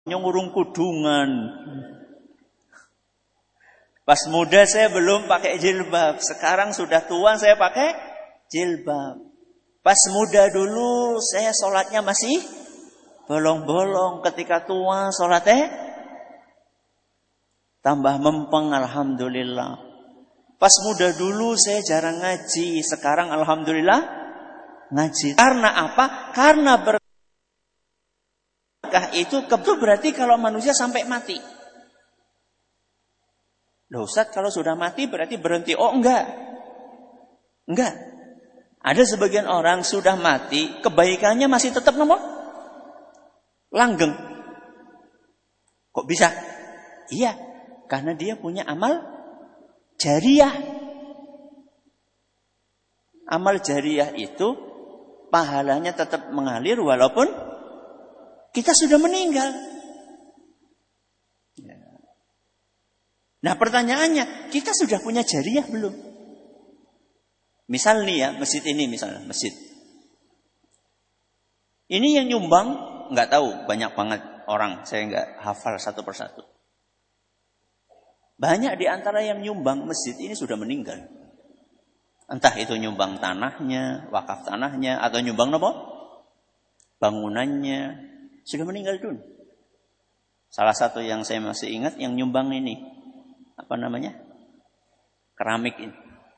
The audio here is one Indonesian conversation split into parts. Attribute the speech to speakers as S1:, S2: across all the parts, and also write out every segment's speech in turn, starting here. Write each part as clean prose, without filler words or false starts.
S1: Nyungurung kudungan. Pas muda saya belum pakai jilbab. Sekarang sudah tua saya pakai jilbab. Pas muda dulu saya sholatnya masih bolong-bolong. Ketika tua sholatnya tambah mempeng, alhamdulillah. Pas muda dulu saya jarang ngaji. Sekarang alhamdulillah ngaji. Karena apa? Karena berkah itu berarti kalau manusia sampai mati. Loh Ustaz, kalau sudah mati berarti berhenti. Oh enggak. Enggak. Ada sebagian orang sudah mati, kebaikannya masih tetap langgeng. Kok bisa? Iya, karena dia punya amal jariyah. Amal jariyah itu pahalanya tetap mengalir walaupun kita sudah meninggal. Nah pertanyaannya, kita sudah punya jariyah belum? Misal nih ya, masjid ini misalnya, masjid. Ini yang nyumbang, nggak tahu, banyak banget orang, saya nggak hafal satu persatu. Banyak di antara yang nyumbang masjid ini sudah meninggal. Entah itu nyumbang tanahnya, wakaf tanahnya, atau nyumbang apa? Bangunannya, sudah meninggal dulu. Salah satu yang saya masih ingat, yang nyumbang ini. Apa namanya? Keramik ini.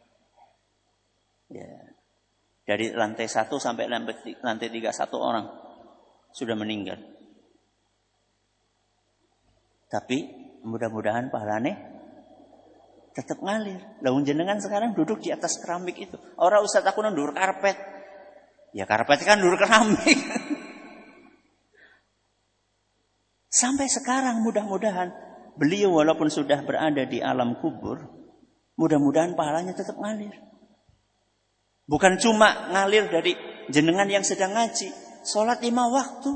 S1: Ya. Dari lantai 1 sampai lantai 31 orang sudah meninggal. Tapi mudah-mudahan pahalanya tetap ngalir. Lah jenengan sekarang duduk di atas keramik itu. Ora Ustaz aku ndur karpet. Ya karpet kan ndur keramik. Sampai sekarang mudah-mudahan beliau walaupun sudah berada di alam kubur, mudah-mudahan pahalanya tetap ngalir. Bukan cuma ngalir dari jenengan yang sedang ngaji. Sholat 5 waktu.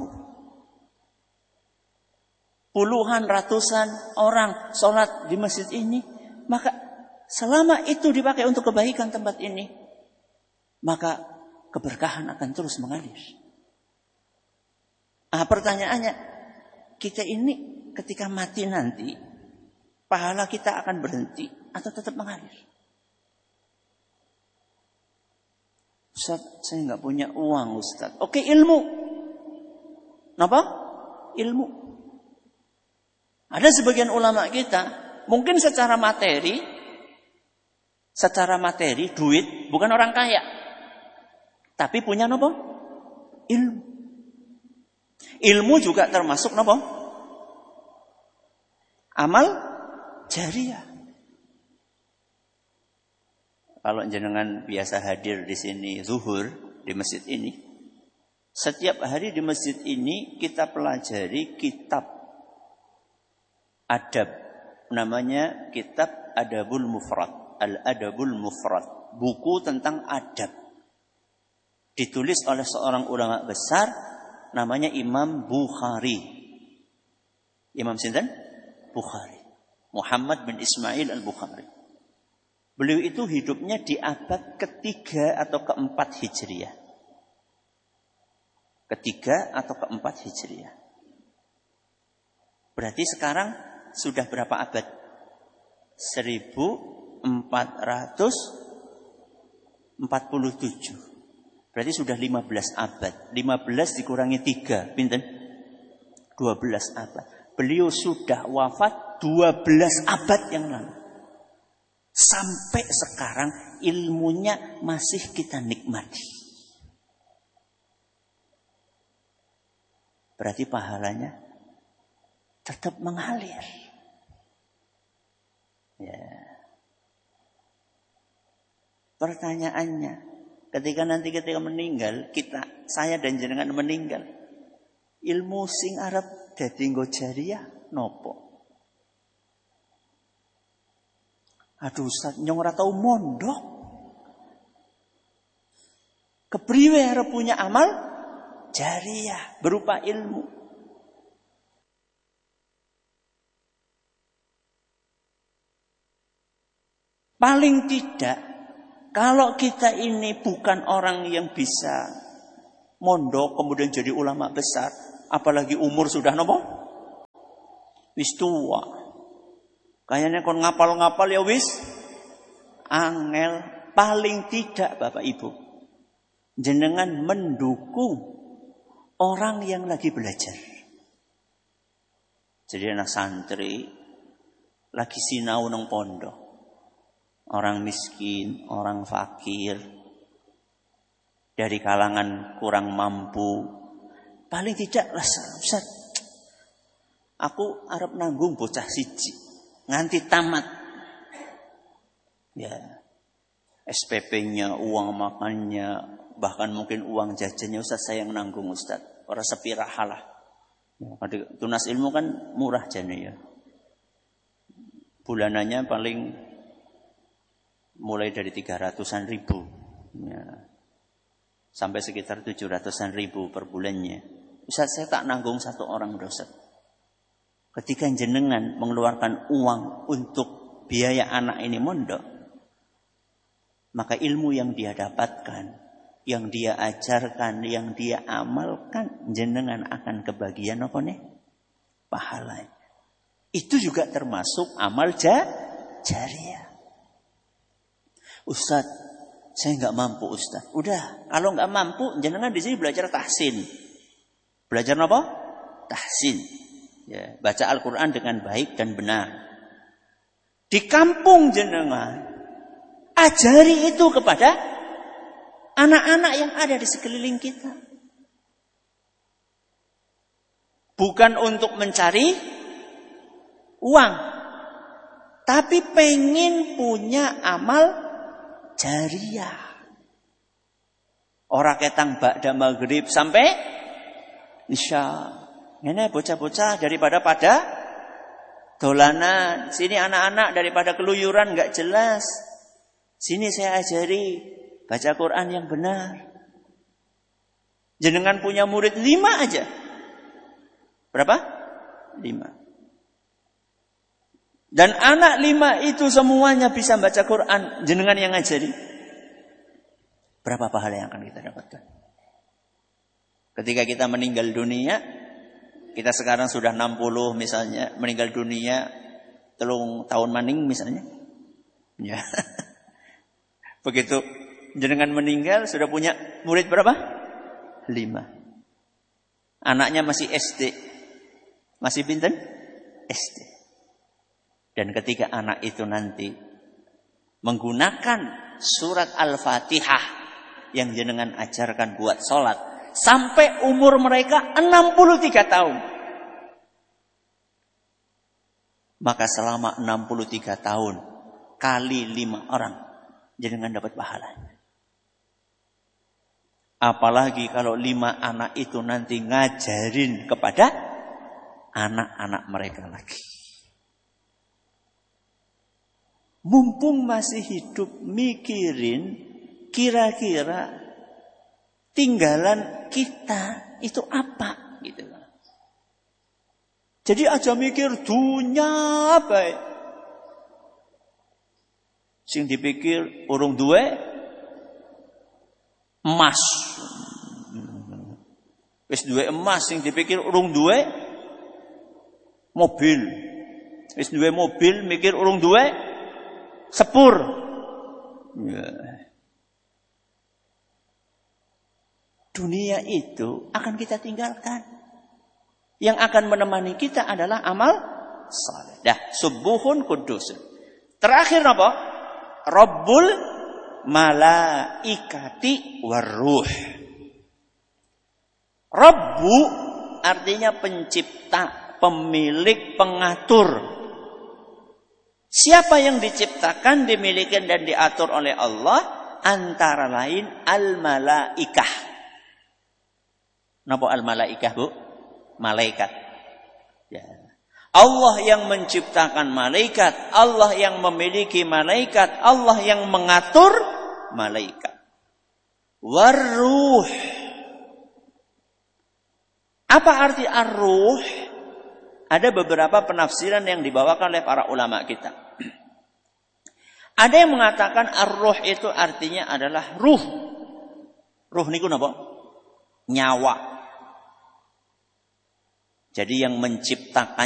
S1: Puluhan, ratusan orang sholat di masjid ini. Maka selama itu dipakai untuk kebaikan tempat ini, maka keberkahan akan terus mengalir. Pertanyaannya, kita ini ketika mati nanti, pahala kita akan berhenti atau tetap mengalir? Ustaz, saya nggak punya uang Ustaz. Oke, ilmu. Kenapa? Ilmu. Ada sebagian ulama kita, mungkin secara materi, duit, bukan orang kaya. Tapi punya apa? Ilmu. Ilmu juga termasuk apa? Amal jariyah. Kalau jenengan biasa hadir di sini zuhur di masjid ini, setiap hari di masjid ini kita pelajari kitab adab, namanya kitab Adabul Mufrad, Al-Adabul Mufrad, buku tentang adab. Ditulis oleh seorang ulama besar namanya Imam Bukhari. Imam sinten? Bukhari. Muhammad bin Ismail al-Bukhari. Beliau itu hidupnya di abad ketiga atau keempat Hijriah. Ketiga atau keempat Hijriah. Berarti sekarang sudah berapa abad? 1447. Berarti sudah 15 abad. 15 dikurangi 3. Pinten? 12 abad. Beliau sudah wafat 12 abad yang lalu. Sampai sekarang ilmunya masih kita nikmati. Berarti pahalanya tetap mengalir. Ya. Pertanyaannya, ketika meninggal, saya dan jenengan meninggal, ilmu sing arep dadi nggo jariyah nopo? Aduh Ustaz, nyong ora tau mondok. Kepriwe arep punya amal jariyah berupa ilmu. Paling tidak, kalau kita ini bukan orang yang bisa mondok kemudian jadi ulama besar, apalagi umur sudah nopo Wis tua. Kayaknya kon ngapal-ngapal ya wis angel. Paling tidak Bapak Ibu, jenengan mendukung orang yang lagi belajar. Jadi anak santri lagi sinau nang pondok. Orang miskin, orang fakir, dari kalangan kurang mampu, paling tidak Ustaz, aku arep nanggung bocah siji nganti tamat. Ya, SPP-nya, uang makannya, bahkan mungkin uang jajannya Ustaz saya yang nanggung Ustaz. Ora sepirah halah. Tunas ilmu kan murah jane ya. Bulanannya paling mulai dari 300-an ribu. Ya. Sampai sekitar 700-an ribu per bulannya. Ustaz saya tak nanggung satu orang Ustaz. Ketika jenengan mengeluarkan uang untuk biaya anak ini mondok, maka ilmu yang dia dapatkan, yang dia ajarkan, yang dia amalkan, jenengan akan kebagian apa nih? Pahala. Itu juga termasuk amal jariah. Ustaz, saya nggak mampu Ustaz. Udah, kalau nggak mampu, jenengan di sini belajar tahsin. Belajar apa? Tahsin. Ya, baca Al-Quran dengan baik dan benar. Di kampung jenengan, ajari itu kepada anak-anak yang ada di sekeliling kita. Bukan untuk mencari uang, tapi pengen punya amal jariah. Ora ketang ba'da maghrib sampai isya. Ini bocah-bocah daripada pada dolanan. Sini anak-anak daripada keluyuran gak jelas. Sini saya ajari baca Quran yang benar. Jenengan punya murid 5 aja. Berapa? 5. Dan anak 5 itu semuanya bisa baca Quran. Jenengan yang ngajari. Berapa pahala yang akan kita dapatkan? Ketika kita meninggal dunia, kita sekarang sudah 60 misalnya, meninggal dunia 3 tahun maning misalnya. Ya. Begitu jenengan meninggal sudah punya murid berapa? 5. Anaknya masih SD. Masih pinten? SD. Dan ketika anak itu nanti menggunakan surat Al-Fatihah yang jenengan ajarkan buat sholat sampai umur mereka 63 tahun. Maka selama 63 tahun kali 5 orang jenengan dapat pahala. Apalagi kalau 5 anak itu nanti ngajarin kepada anak-anak mereka lagi. Mumpung masih hidup, mikirin kira-kira tinggalan kita itu apa gitu. Jadi aja mikir dunya bae. Sing dipikir urung duwe emas. Wis duwe emas, sing dipikir urung duwe mobil. Wis duwe mobil mikir urung duwe sepur. Ya. Dunia itu akan kita tinggalkan. Yang akan menemani kita adalah amal saleh. Dah, subuhun kudusun. Terakhir apa? Rabbul malaikati warruh. Rabbu artinya pencipta, pemilik, pengatur. Siapa yang diciptakan, dimiliki dan diatur oleh Allah? Antara lain al-malaikah. Napa al-malaikah, Bu? Malaikat. Ya. Allah yang menciptakan malaikat, Allah yang memiliki malaikat, Allah yang mengatur malaikat. Warruh. Apa arti ar-ruh? Ada beberapa penafsiran yang dibawakan oleh para ulama kita. Ada yang mengatakan ar-ruh itu artinya adalah ruh. Ruh niku napa? Nyawa. Jadi yang menciptakan